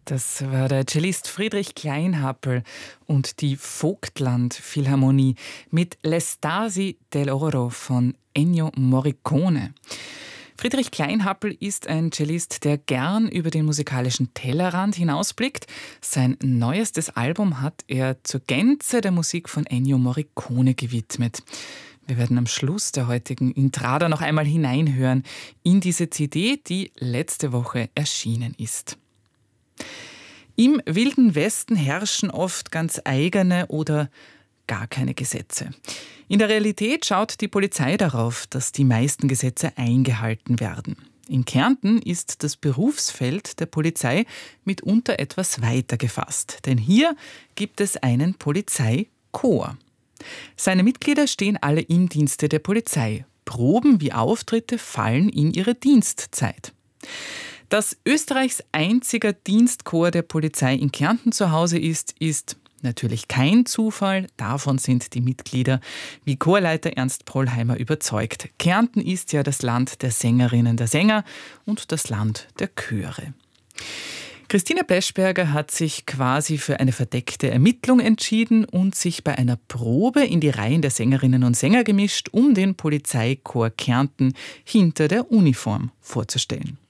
Das war der Cellist Friedrich Kleinhappel und die Vogtland-Philharmonie mit L'Estasi dell'Oro von Ennio Morricone. Friedrich Kleinhappel ist ein Cellist, der gern über den musikalischen Tellerrand hinausblickt. Sein neuestes Album hat er zur Gänze der Musik von Ennio Morricone gewidmet. Wir werden am Schluss der heutigen Intrada noch einmal hineinhören in diese CD, die letzte Woche erschienen ist. Im Wilden Westen herrschen oft ganz eigene oder gar keine Gesetze. In der Realität schaut die Polizei darauf, dass die meisten Gesetze eingehalten werden. In Kärnten ist das Berufsfeld der Polizei mitunter etwas weiter gefasst, denn hier gibt es einen Polizeikorps. Seine Mitglieder stehen alle im Dienste der Polizei. Proben wie Auftritte fallen in ihre Dienstzeit. Dass Österreichs einziger Dienstkorps der Polizei in Kärnten zu Hause ist natürlich kein Zufall. Davon sind die Mitglieder wie Chorleiter Ernst Pollheimer überzeugt. Kärnten ist ja das Land der Sängerinnen, der Sänger und das Land der Chöre. Christine Peschberger hat sich quasi für eine verdeckte Ermittlung entschieden und sich bei einer Probe in die Reihen der Sängerinnen und Sänger gemischt, um den Polizeikorps Kärnten hinter der Uniform vorzustellen.